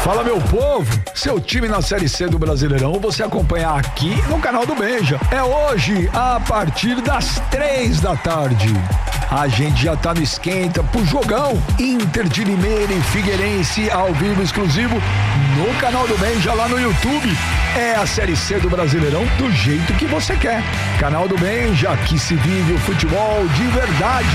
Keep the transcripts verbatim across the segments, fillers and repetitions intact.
Fala, meu povo, seu time na Série C do Brasileirão você acompanha aqui no canal do Benja. É hoje, a partir das três da tarde. A gente já tá no esquenta pro jogão Inter de Limeira e Figueirense ao vivo exclusivo no canal do Benja lá no YouTube. É a Série C do Brasileirão do jeito que você quer. Canal do Benja, aqui se vive o futebol de verdade.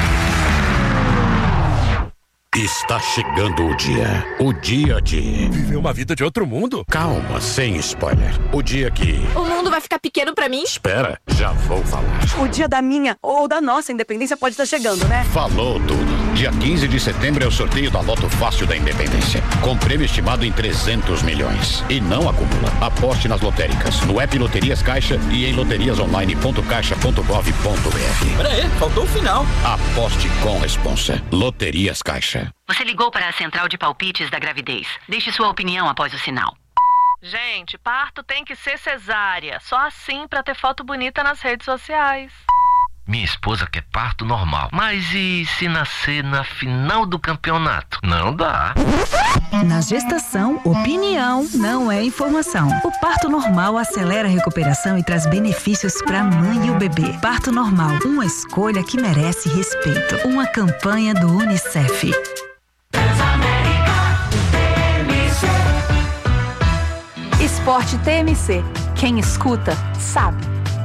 Está chegando o dia, o dia de... Viver uma vida de outro mundo? Calma, sem spoiler. O dia que... O mundo vai ficar pequeno pra mim? Espera, já vou falar. O dia da minha ou da nossa independência pode estar chegando, né? Falou tudo. Dia quinze de setembro é o sorteio da Loto Fácil da Independência, com prêmio estimado em trezentos milhões. E não acumula. Aposte nas lotéricas, no app Loterias Caixa e em loterias online ponto caixa ponto gov ponto br. Pera aí, faltou o final. Aposte com responsa. Loterias Caixa. Você ligou para a central de palpites da gravidez. Deixe sua opinião após o sinal. Gente, parto tem que ser cesárea. Só assim pra ter foto bonita nas redes sociais. Minha esposa quer parto normal. Mas e se nascer na final do campeonato? Não dá. Na gestação, opinião não é informação. O parto normal acelera a recuperação e traz benefícios para a mãe e o bebê. Parto normal, uma escolha que merece respeito. Uma campanha do Unicef. Esporte T M C. Quem escuta, sabe.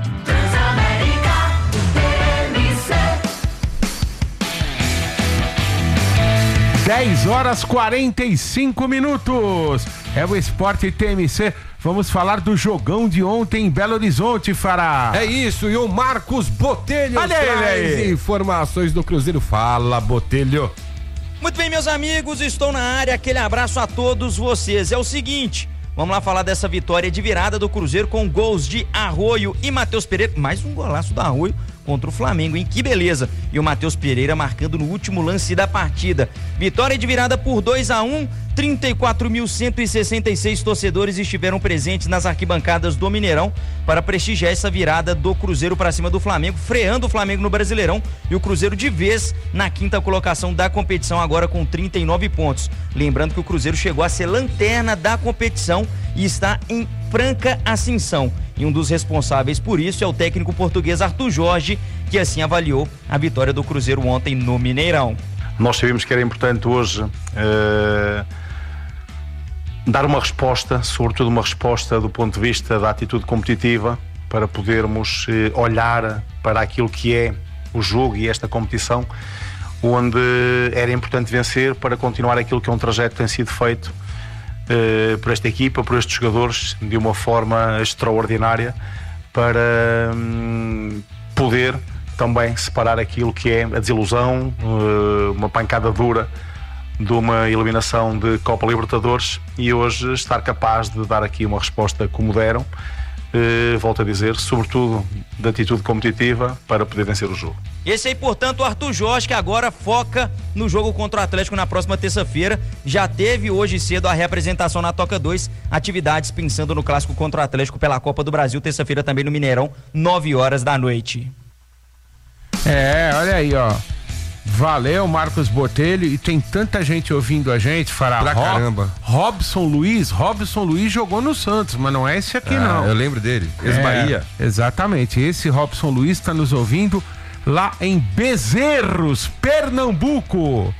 dez horas e quarenta e cinco minutos. É o Esporte T M C. Vamos falar do jogão de ontem em Belo Horizonte, Fará. É isso, e o Marcos Botelho Olha ele traz aí. informações do Cruzeiro. Fala, Botelho. Muito bem, meus amigos, estou na área. Aquele abraço a todos vocês. É o seguinte, vamos lá falar dessa vitória de virada do Cruzeiro com gols de Arroio e Matheus Pereira. Mais um golaço do Arroio contra o Flamengo, hein? Que beleza! E o Matheus Pereira marcando no último lance da partida. Vitória de virada por dois a um. trinta e quatro mil cento e sessenta e seis torcedores estiveram presentes nas arquibancadas do Mineirão para prestigiar essa virada do Cruzeiro para cima do Flamengo, freando o Flamengo no Brasileirão e o Cruzeiro de vez na quinta colocação da competição, agora com trinta e nove pontos. Lembrando que o Cruzeiro chegou a ser lanterna da competição e está em franca ascensão. E um dos responsáveis por isso é o técnico português Arthur Jorge, que assim avaliou a vitória do Cruzeiro ontem no Mineirão. Nós sabíamos que era importante hoje uh, dar uma resposta, sobretudo uma resposta do ponto de vista da atitude competitiva, para podermos uh, olhar para aquilo que é o jogo e esta competição, onde era importante vencer para continuar aquilo que é um trajeto que tem sido feito Uh, por esta equipa, por estes jogadores, de uma forma extraordinária, para um, poder também separar aquilo que é a desilusão, uh, uma pancada dura de uma eliminação de Copa Libertadores, e hoje estar capaz de dar aqui uma resposta como deram, uh, volto a dizer, sobretudo de atitude competitiva, para poder vencer o jogo. Esse aí, portanto, o Arthur Jorge, que agora foca no jogo contra o Atlético na próxima terça-feira. Já teve hoje cedo a reapresentação na Toca dois, atividades pensando no clássico contra o Atlético pela Copa do Brasil, terça-feira também no Mineirão, nove horas da noite. É, olha aí, ó. Valeu, Marcos Botelho. E tem tanta gente ouvindo a gente, Fará. Pra Rob, caramba. Robson Luiz. Robson Luiz jogou no Santos, mas não é esse aqui, ah, não. Eu lembro dele. Ex-Bahia. É, exatamente. Esse Robson Luiz está nos ouvindo lá em Bezerros, Pernambuco.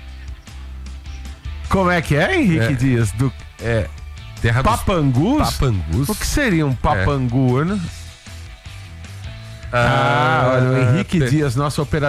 Como é que é, Henrique É. Dias? Do, é, Terra dos Papangus? Papangus. O que seria um papangu, né? Ah, olha, o Henrique te- Dias, nosso operador.